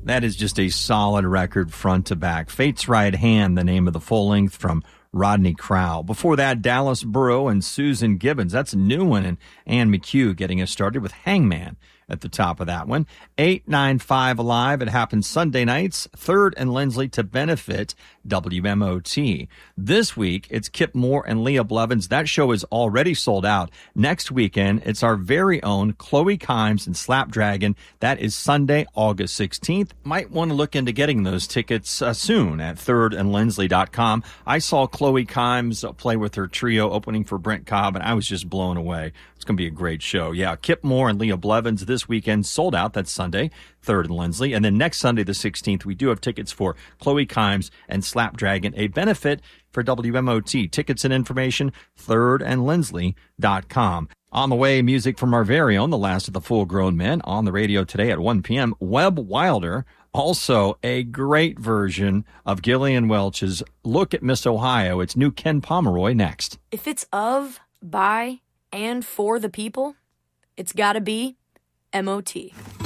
That is just a solid record front to back. Fate's Right Hand, the name of the full length from Rodney Crowell. Before that, Dallas Burrow and Susan Gibbons. That's a new one. And Ann McHugh getting us started with Hangman at the top of that one. 895 Alive. It happens Sunday nights, 3rd and Lindsley to benefit WMOT. This week, it's Kip Moore and Leah Blevins. That show is already sold out. Next weekend, it's our very own Chloe Kimes and Slapdragon. That is Sunday, August 16th. Might want to look into getting those tickets soon at thirdandlindsley.com. I saw Chloe Kimes play with her trio opening for Brent Cobb, and I was just blown away. It's going to be a great show. Yeah, Kip Moore and Leah Blevins this weekend, sold out. That's Sunday, 3rd and Lindsley. And then next Sunday, the 16th, we do have tickets for Chloe Kimes and Slapdragon, a benefit for WMOT. Tickets and information, thirdandlindsley.com. On the way, music from our very own, the last of the full-grown men, on the radio today at 1 p.m. Webb Wilder, also a great version of Gillian Welch's Look at Miss Ohio. It's new Ken Pomeroy next. If it's of, by, and for the people, it's gotta be MOT.